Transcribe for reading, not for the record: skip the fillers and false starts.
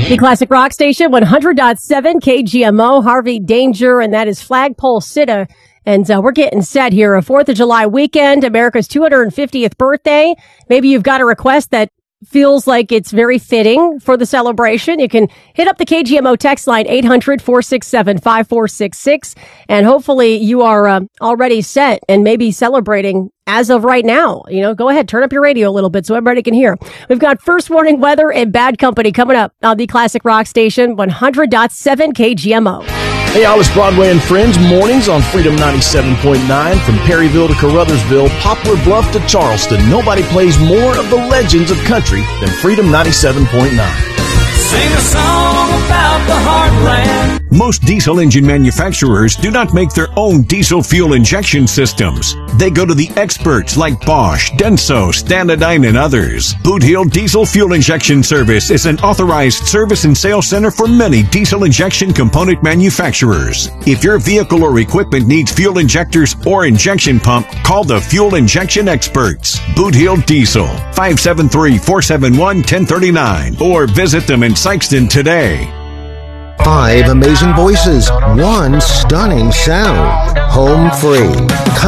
The Classic Rock Station, 100.7 KGMO, Harvey Danger, and that is Flagpole Sitta. And we're getting set here. A 4th of July weekend, America's 250th birthday. Maybe you've got a request that feels like it's very fitting for the celebration. You can hit up the KGMO text line, 800-467-5466. And hopefully you are already set and maybe celebrating as of right now. You know, go ahead, turn up your radio a little bit so everybody can hear. We've got First Warning Weather and Bad Company coming up on the Classic Rock Station, 100.7 KGMO. Hey, y'all, it's Broadway and Friends, mornings on Freedom 97.9. From Perryville to Caruthersville, Poplar Bluff to Charleston, nobody plays more of the legends of country than Freedom 97.9. Sing a song about the heartland. Most diesel engine manufacturers do not make their own diesel fuel injection systems. They go to the experts like Bosch, Denso, Standardine, and others. Boot Hill Diesel Fuel Injection Service is an authorized service and sales center for many diesel injection component manufacturers. If your vehicle or equipment needs fuel injectors or injection pump, call the Fuel Injection Experts. Boot Hill Diesel, 573-471-1039, or visit them in Sikeston today. 5 amazing voices, 1 stunning sound. Home free.